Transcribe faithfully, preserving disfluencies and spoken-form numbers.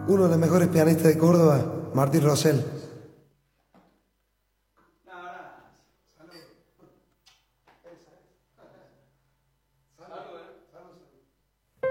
Uno de los mejores pianistas de Córdoba, Martín Rosell.